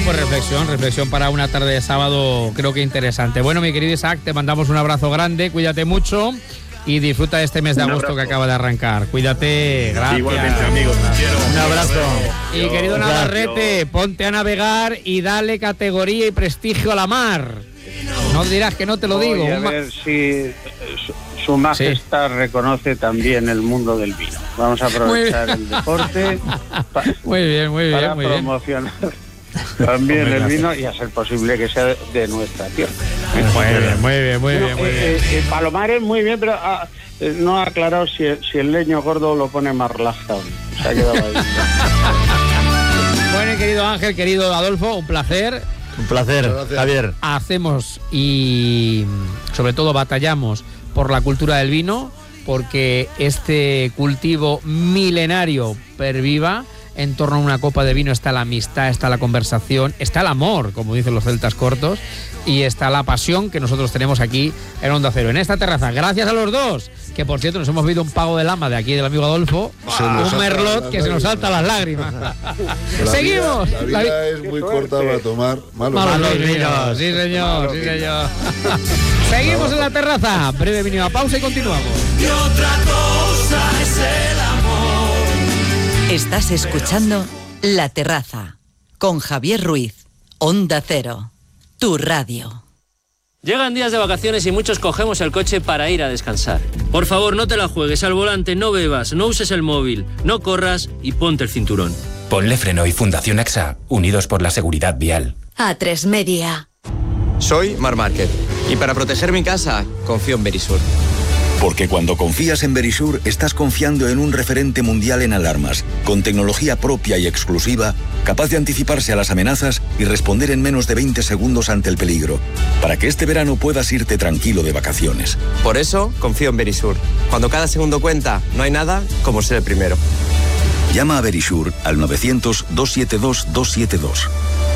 pues reflexión para una tarde de sábado, creo que interesante. Bueno, mi querido Isaac, te mandamos un abrazo grande, cuídate mucho y disfruta de este mes de agosto que acaba de arrancar. Cuídate, gracias. Igualmente, amigos, un abrazo. Y querido Navarrete, ponte a navegar y dale categoría y prestigio a la mar. No dirás que no te lo digo. A ver si su majestad reconoce también el mundo del vino. Vamos a aprovechar el deporte para promocionar también el vino y a ser posible que sea de nuestra tierra. Muy bien. Palomares, muy bien, pero no ha aclarado si el leño gordo lo pone más relajado. Se ha quedado ahí. Bueno, querido Ángel, querido Adolfo, un placer. Un placer, Javier. Hacemos y sobre todo batallamos por la cultura del vino, porque este cultivo milenario perviva. En torno a una copa de vino está la amistad, está la conversación, está el amor, como dicen los celtas cortos, y está la pasión que nosotros tenemos aquí en Onda Cero, en esta terraza. Gracias a los dos, que por cierto nos hemos bebido un pago de lama de aquí del amigo Adolfo, un merlot que se nos salta las lágrimas. ¡Seguimos! La vida es muy corta para tomar malos vinos. Sí, señor. Seguimos en la terraza. Breve mínima pausa y continuamos. Y otra cosa es el amor. Estás escuchando La Terraza con Javier Ruiz, Onda Cero, tu radio. Llegan días de vacaciones y muchos cogemos el coche para ir a descansar. Por favor, no te la juegues al volante, no bebas, no uses el móvil, no corras y ponte el cinturón. Ponle Freno y Fundación AXA, unidos por la seguridad vial. A3 Media. Soy Mar Márquez y para proteger mi casa confío en Verisur. Porque cuando confías en Verisur, estás confiando en un referente mundial en alarmas, con tecnología propia y exclusiva, capaz de anticiparse a las amenazas y responder en menos de 20 segundos ante el peligro, para que este verano puedas irte tranquilo de vacaciones. Por eso, confío en Verisur. Cuando cada segundo cuenta, no hay nada como ser el primero. Llama a Verisur al 900-272-272.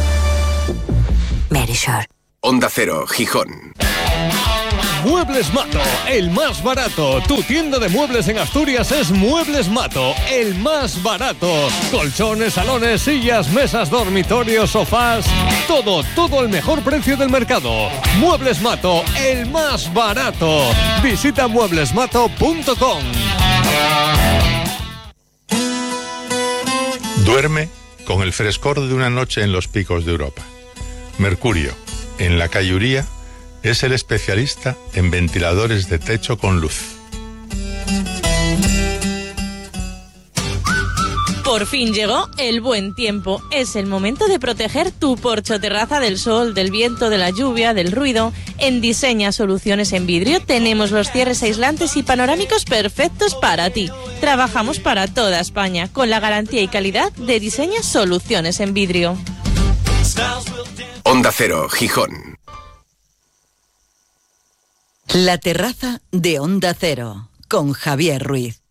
Verisur. Onda Cero, Gijón. Muebles Mato, el más barato. Tu tienda de muebles en Asturias es Muebles Mato, el más barato. Colchones, salones, sillas, mesas, dormitorios, sofás. Todo al mejor precio del mercado. Muebles Mato, el más barato. Visita mueblesmato.com. Duerme con el frescor de una noche en los picos de Europa. Mercurio, en la calle Uría, es el especialista en ventiladores de techo con luz. Por fin llegó el buen tiempo. Es el momento de proteger tu porche o terraza del sol, del viento, de la lluvia, del ruido. En Diseña Soluciones en Vidrio tenemos los cierres aislantes y panorámicos perfectos para ti. Trabajamos para toda España con la garantía y calidad de Diseña Soluciones en Vidrio. Onda Cero, Gijón. La Terraza de Onda Cero con Javier Ruiz.